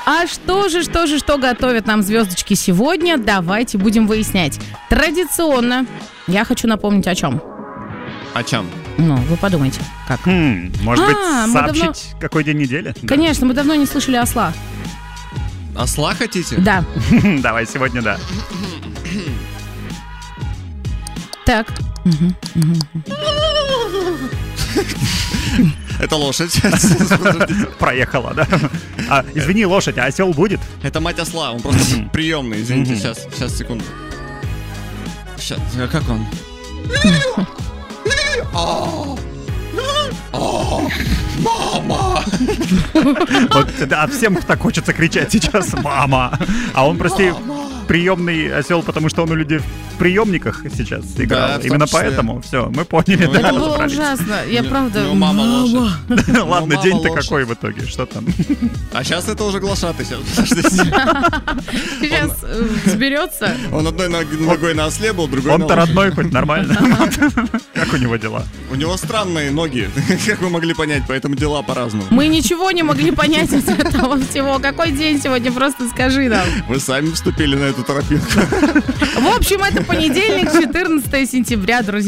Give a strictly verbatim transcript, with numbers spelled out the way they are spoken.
А что же, что же, что готовят нам звездочки сегодня? Давайте будем выяснять. Традиционно я хочу напомнить о чем. О чем? Ну, вы подумайте, как. Хм, может быть, А, мы сообщить, давно- какой день недели? Конечно, мы давно не слышали осла. Осла хотите? Да. Давай, сегодня да. Так. Мгм, мгм. Это лошадь. Проехала, да? А, извини, лошадь, а осел будет? Это мать осла, он просто приемный. Извините, сейчас, сейчас, секунду. Сейчас, а как он? Мама! Вот, да, всем так хочется кричать сейчас «мама». А он, прости, приемный осел, потому что он у людей в приемниках сейчас играл. Да, в том Именно числе. поэтому все, мы поняли, Ну, да, Это было разобрались. ужасно. Я Ну, правда... ну, мама лошадь. Ладно, мама день-то лошадь. какой в итоге? Что там? А сейчас это уже глашатый. Сейчас, подождите. Сейчас э, взберется. Он одной ног- ногой на осле был, другой на Он-то лошади. родной хоть нормально. Как у него дела? У него странные ноги, как вы могли понять, поэтому дела по-разному. Мы ничего не могли понять из этого всего. Какой день сегодня? Просто скажи нам. Вы сами вступили на эту тропинку. В общем, это понедельник, четырнадцатое сентября, друзья.